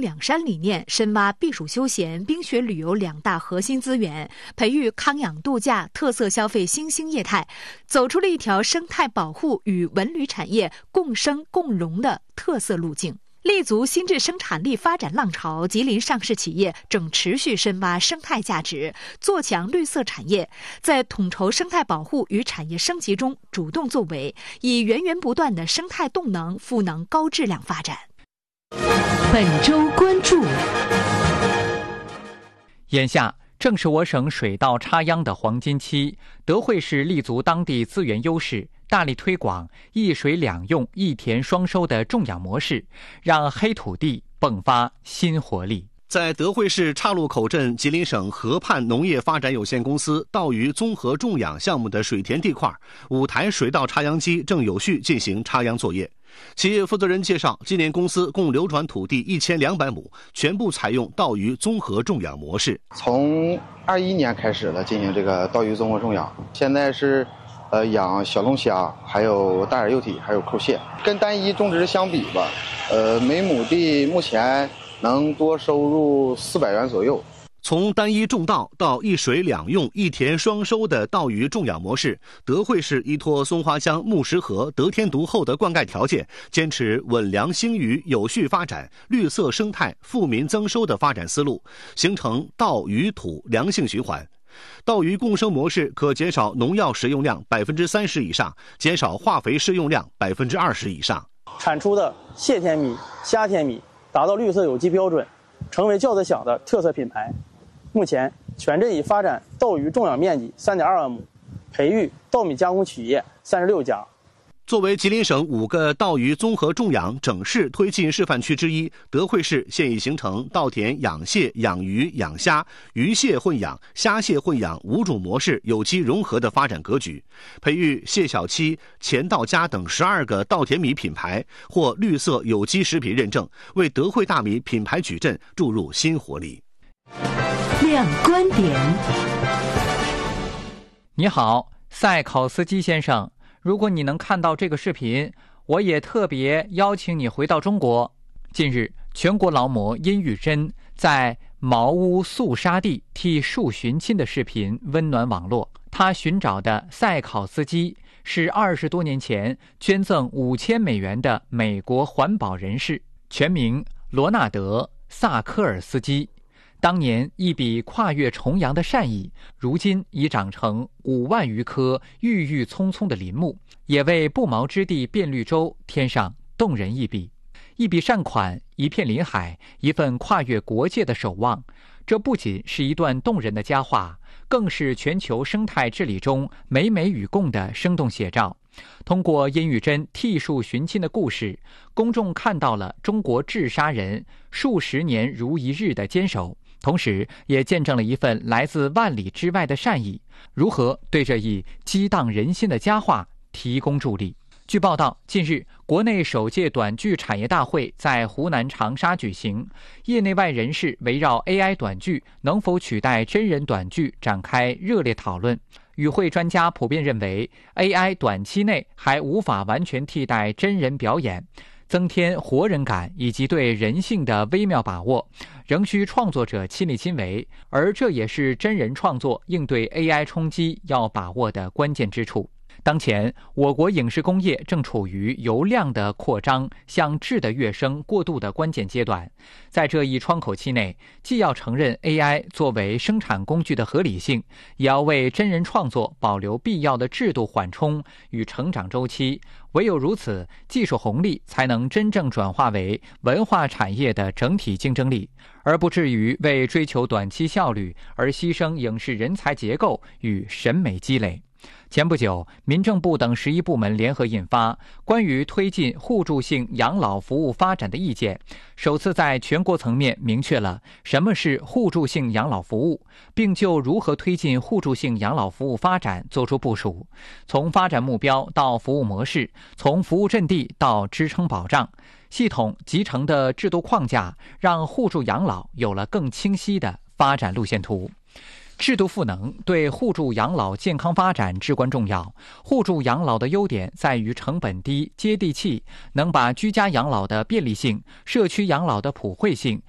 两山理念，深挖避暑休闲、冰雪旅游两大核心资源，培育康养度假、特色消费新兴业态，走出了一条生态保护与文旅产业共生共荣的特色路径。立足新质生产力发展浪潮，吉林上市企业正持续深挖生态价值，做强绿色产业，在统筹生态保护与产业升级中主动作为，以源源不断的生态动能赋能高质量发展。 本周关注： 眼下正是我省水稻插秧的黄金期，德惠市立足当地资源优势，大力推广一水两用、一田双收的种养模式，让黑土地迸发新活力。 在德惠市岔路口镇吉林省河畔农业发展有限公司稻鱼综合种养项目的水田地块，5台水稻插秧机正有序进行插秧作业。企业负责人介绍，今年公司共流转土地1200亩，全部采用稻鱼综合种养模式。 从21年开始了进行这个稻鱼综合种养，现在是养小龙虾，还有大眼幼体，还有扣蟹。跟单一种植相比吧，每亩地目前能多收入400元左右。 从单一种稻到一水两用、一田双收的稻鱼种养模式，德惠市依托松花江木石河得天独厚的灌溉条件，坚持稳良兴渔、有序发展、绿色生态、富民增收的发展思路，形成稻鱼土良性循环。稻鱼共生模式可减少农药使用量30%以上，减少化肥施用量20%以上。 产出的蟹田米、虾田米达到绿色有机标准，成为叫得响的特色品牌。目前，全镇已发展稻鱼种养面积3.2万亩，培育稻米加工企业36家。 作为吉林省5个稻鱼综合种养整市推进示范区之一，德惠市现已形成稻田养蟹、养鱼、养虾、鱼蟹混养、虾蟹混养5种模式有机融合的发展格局，培育蟹小七、钱稻家等12个稻田米品牌获绿色有机食品认证，为德惠大米品牌矩阵注入新活力。 亮观点。 你好，赛考斯基先生，如果你能看到这个视频，我也特别邀请你回到中国。近日，全国劳模殷玉珍在茅屋肃杀地替树寻亲的视频温暖网络。他寻找的赛考斯基是20多年前捐赠5000美元的美国环保人士，全名罗纳德·萨科尔斯基。当年一笔跨越重洋的善意，如今已长成5万余棵郁郁葱葱的林木，也为不毛之地变绿洲添上动人一笔。一笔善款，一片林海，一份跨越国界的守望。这不仅是一段动人的佳话，更是全球生态治理中美美与共的生动写照。通过殷玉珍替树寻亲的故事，公众看到了中国治沙人数十年如一日的坚守，同时也见证了一份来自万里之外的善意，如何对这一激荡人心的佳话提供助力。据报道，近日国内首届短剧产业大会在湖南长沙举行，业内外人士围绕 AI 短剧能否取代真人短剧展开热烈讨论。与会专家普遍认为 AI 短期内还无法完全替代真人表演，增添活人感以及对人性的微妙把握，仍需创作者亲力亲为，而这也是真人创作应对 AI 冲击要把握的关键之处。当前，我国影视工业正处于由量的扩张向质的跃升过渡的关键阶段。在这一窗口期内，既要承认 AI 作为生产工具的合理性，也要为真人创作保留必要的制度缓冲与成长周期。唯有如此，技术红利才能真正转化为文化产业的整体竞争力，而不至于为追求短期效率而牺牲影视人才结构与审美积累。前不久，民政部等11部门联合印发《关于推进互助性养老服务发展的意见》，首次在全国层面明确了什么是互助性养老服务，并就如何推进互助性养老服务发展作出部署。从发展目标到服务模式，从服务阵地到支撑保障，系统集成的制度框架让互助养老有了更清晰的发展路线图。制度赋能对互助养老健康发展至关重要。互助养老的优点在于成本低、接地气，能把居家养老的便利性、社区养老的普惠性